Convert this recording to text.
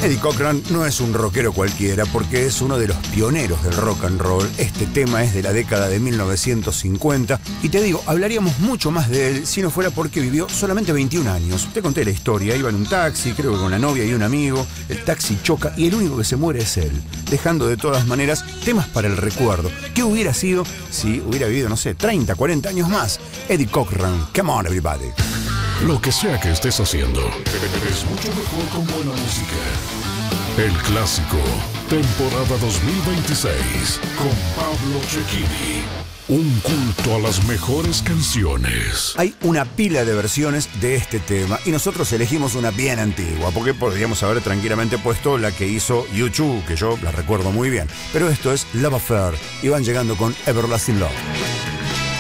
Eddie Cochran no es un rockero cualquiera porque es uno de los pioneros del rock and roll. Este tema es de la década de 1950 y te digo, hablaríamos mucho más de él si no fuera porque vivió solamente 21 años. Te conté la historia, iba en un taxi, creo que con la novia y un amigo, el taxi choca y el único que se muere es él, dejando de todas maneras temas para el recuerdo. ¿Qué hubiera sido si hubiera vivido, no sé, 30, 40 años más? Eddie Cochran, come on everybody. Lo que sea que estés haciendo, es mucho mejor con buena música. El Clásico, temporada 2026, con Pablo Cecchini. Un culto a las mejores canciones. Hay una pila de versiones de este tema y nosotros elegimos una bien antigua, porque podríamos haber tranquilamente puesto la que hizo U2, que yo la recuerdo muy bien. Pero esto es Love Affair y van llegando con Everlasting Love.